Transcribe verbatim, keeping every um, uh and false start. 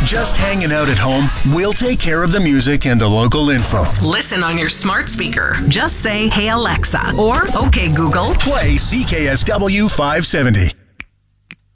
Just hanging out at home? We'll take care of the music and the local info. Listen on your smart speaker. Just say, "Hey Alexa," or "Okay Google." Play C K S W five seventy.